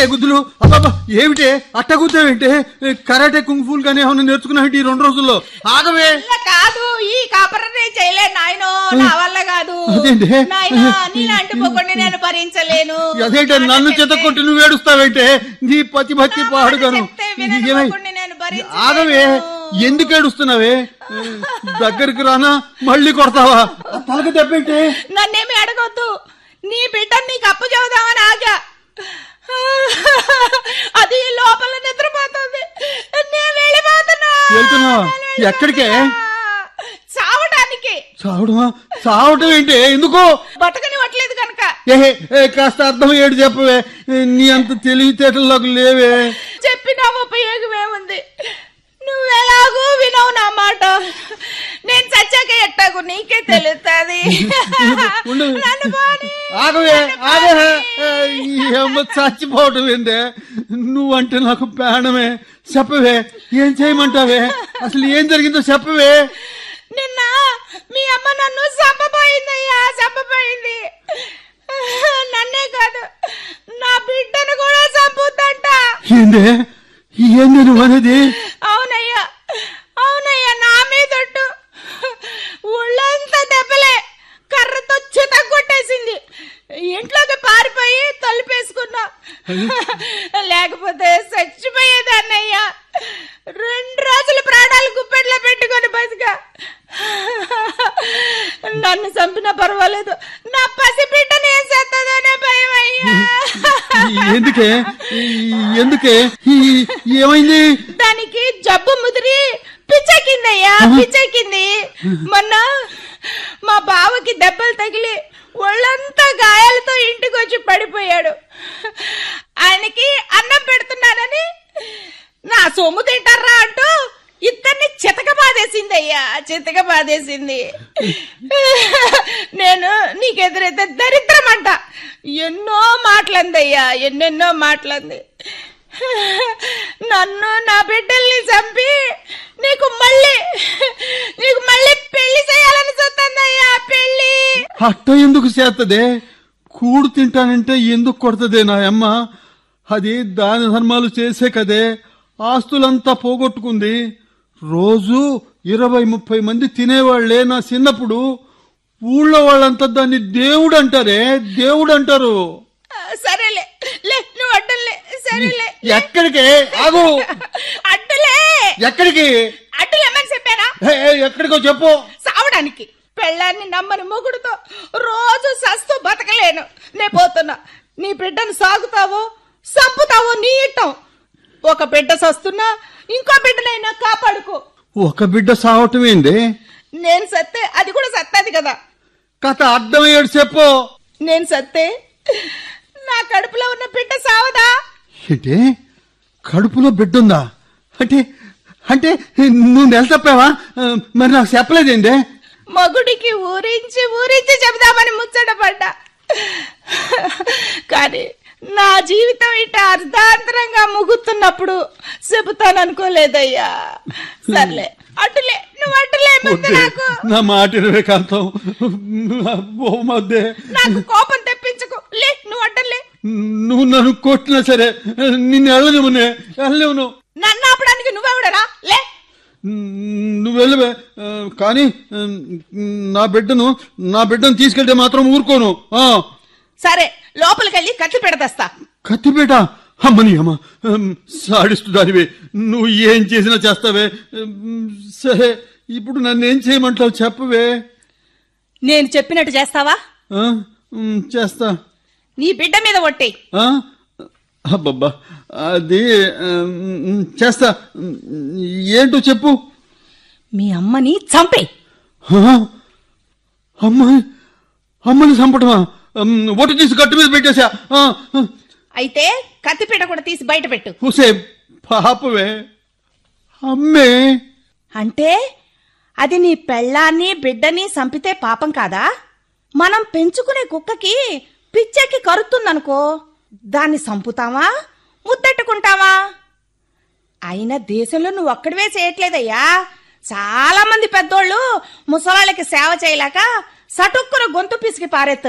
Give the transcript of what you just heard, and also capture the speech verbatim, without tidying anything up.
గుద్దులు అబ్బాబా ఏమిటే అట్ట గుద్దావేంటే? కరాటే కుంగ్ఫూల్ కానీ ఏమన్నా నేర్చుకున్నావు ఈ రెండు రోజుల్లో? ఆగవే. కాదు, ఈ కాపరనే చేయలే నాయనో, నా వల్ల కాదు. నీలాంటి పొగొండి నేను భరించలేను. అదేంటే నన్ను చేత కొట్టి నువ్వు ఏడుస్తావేంటే? నీ పతి భక్తి పాడుగాను. ఆగవే, ఎందుకు ఏడుస్తున్నావే? దగ్గరికి రానా మళ్ళీ కొడతావా? తలకి దెబ్బేంటే? నన్నేమి అడగొద్దు, నీ బిడ్డ నీకు అప్పు చెబుదామని ఆగా. అది లోపల నిద్రపోతుంది. నేను వెళ్ళిపోతున్నా. వెళ్తున్నా? ఎక్కడికే? చావడానికి. చావడమా? చావటం ఏంటి? ఎందుకో? బతకనివ్వట్లేదు కనుక. ఏ కాస్త అర్థం ఏడు చెప్పవే. నీ అంత తెలివితేటల్లోకి లేవే. చెప్పినా ఉపయోగమేముంది? నువ్వెలాగూ వినవు నా మాట. నేను చచ్చాక ఎట్టాగు నీకే తెలుస్తుంది. ఆగవే ఆగే. చచ్చిపోవటం ఏంటే? నువ్వంటే నాకు ప్రాణమే. చెప్పవే, ఏం చేయమంటావే? అసలు ఏం జరిగిందో చెప్పవే. నిన్న మీ అమ్మ నన్ను చంపబోయిందయ్యా, చంపబోయింది. నన్నే కాదు, నా బిడ్డను కూడా చంపుతుంట. ఏందే ఏంది నువ్వు అనేది? అవునయ్యా, అవునయ్యా, నా మీదొట్టు. ఒళ్ళంతా దెబ్బలే, కర్రతో చిత కొట్టేసింది. ఇంట్లోకి పారిపోయి తలుపేసుకున్నా. లేకపోతే చచ్చిపోయేదాన్నయ్యా. రెండు రోజులు ప్రాణాలు గుప్పెట్లో పెట్టుకొని బతిగా. నన్ను చంపినా పర్వాలేదు, నా పసి బిడ్డని ఏం చేస్తుందనే భయం అయ్యా. ఎందుకే ఎందుకే ఏమైంది? దానికి జబ్బు ముదిరి పిచ్చెక్కిందయ్యా, పిచ్చెక్కింది. మొన్న మా బావకి దెబ్బలు తగిలి ఒళ్ళంతా గాయాలతో ఇంటికి వచ్చి పడిపోయాడు. ఆయనకి అన్నం పెడుతున్నానని నా సొమ్ము తింటారా అంటూ ఇద్దరిని చితక బాధేసింది అయ్యా, చితక బాధేసింది. నేను నీకెదురైతే దరిద్రం అంట. ఎన్నో మాటలందయ్యా, ఎన్నెన్నో మాటలంది. నన్ను నా బిడ్డల్ని చంపి నీకు మళ్ళీ నీకు మళ్ళీ పెళ్లి చేయాలని చూస్తుందయ్యా. పెళ్లి అట్ట ఎందుకు చేస్తదే? కూడు తింటానంటే ఎందుకు కొడుతుందే నా అమ్మ? అది దాన ధర్మాలు చేసే కదే. ఆస్తులంతా పోగొట్టుకుంది. రోజు ఇరవై ముప్పై మంది తినేవాళ్లే నా చిన్నప్పుడు. ఊళ్ళో వాళ్ళంతా దాన్ని దేవుడు అంటారే, దేవుడు అంటారు. సరేలే, లే నువ్వు అడ్డులే. సరేలే. ఎక్కడికి? ఆగు. అడ్డులే. ఎక్కడికి? అడ్డులేమని చెప్పారా? ఎక్కడికో చెప్పు. సావడానికి. పెళ్ళాన్ని నమ్మని మొగుడుతో రోజు సస్తూ బతకలేను. నే పోతున్నా. నీ బిడ్డను సాగుతావో సంపుతావో నీ ఇట్టం. ఒక బిడ్డ సస్తున్నా ఇంకో బిడ్డనైనా కాపాడుకో. ఒక బిడ్డ సావటం ఏంది? నేను సత్తే అది కూడా సత్తది కదా. కథ అర్థమయ్యాడు చెప్పు. నేను సత్తే నా కడుపులో ఉన్న బిడ్డ సావదా? ఏంటి కడుపులో బిడ్డుందా? అంటే అంటే నువ్వు నెల తప్పావా? మరి నాకు చెప్పలేదేంటే? మగుడికి ఊరించి ఊరించి చెబుదామని ముచ్చట పడ్డా. కానీ నా జీవితం ఇట అర్ధాంతరంగా ముగుతున్నప్పుడు చెబుతాననుకోలేదయ్యా. సర్లే, అటులే నువ్వు అటులే. నాకు నా మాట ఇరవై కాంతం మధ్య నాకు కోపం తెప్పించకు. లే నువ్వు అడ్డలే. నువ్వు నన్ను కొట్టినా సరే నిన్ను వెళ్ళనివ్వనే వెళ్ళనివ్వను. నన్ను ఆపడానికి నువ్వెవడరా? లే నువ్వు వెళ్ళవే. కానీ నా బిడ్డను నా బిడ్డను తీసుకెళ్తే మాత్రం ఊరుకోను. సరే, లోపలికెళ్ళి కత్తి పెడతా. కత్తిపేట? అమ్మని అమ్మ, సాడిస్తుదానివే. నువ్వు ఏం చేసినా చేస్తావే. సరే, ఇప్పుడు నన్ను ఏం చేయమంటావు చెప్పవే. నేను చెప్పినట్టు చేస్తావా? చేస్తా. నీ బిడ్డ మీద ఒట్టే. అబ్బబ్బా, అది చేస్తా. ఏంటో చెప్పు. మీ అమ్మని చంపే. అమ్మాయి అమ్మని చంపటమా? ఒట్టు తీసి గట్టు మీద పెట్టేశా. అయితే కత్తిపీట కూడా తీసి బయట పెట్టు. హుసే పాపవే. అమ్మే అంటే అది నీ పెళ్ళాన్ని బిడ్డని చంపితే పాపం కాదా? మనం పెంచుకునే కుక్కకి పిచ్చెక్కి కరుతుందనుకో, దాన్ని చంపుతావా ముద్దెట్టుకుంటావా? అయినా దేశంలో నువ్వు ఒక్కడివే చేయట్లేదయ్యా. చాలా మంది పెద్దోళ్ళు ముసలాళ్ళకి సేవ చేయలేక సటుక్కున గొంతు పిసికి పారేస్తారు.